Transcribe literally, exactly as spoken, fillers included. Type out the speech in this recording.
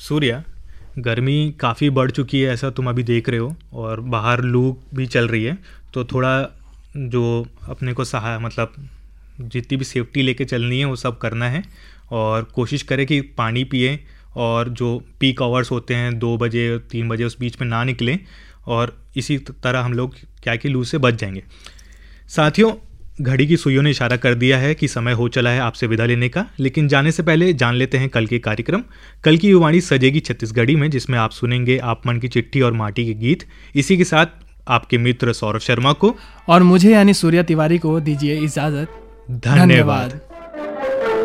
सूर्या, गर्मी काफ़ी बढ़ चुकी है, ऐसा तुम अभी देख रहे हो, और बाहर लू भी चल रही है। तो थोड़ा जो अपने को सहा मतलब जितनी भी सेफ्टी लेके चलनी है वो सब करना है, और कोशिश करें कि पानी पिए, और जो पीक आवर्स होते हैं दो बजे तीन बजे उस बीच में ना निकलें, और इसी तरह हम लोग क्या कि लू से बच जाएंगे। साथियों, घड़ी की सुइयों ने इशारा कर दिया है कि समय हो चला है आपसे विदा लेने का, लेकिन जाने से पहले जान लेते हैं कल के कार्यक्रम। कल की युवाणी सजेगी छत्तीसगढ़ी में, जिसमें आप सुनेंगे आप मन की चिट्ठी और माटी के गीत। इसी के साथ आपके मित्र सौरभ शर्मा को और मुझे यानी सूर्या तिवारी को दीजिए इजाजत। धन्यवाद।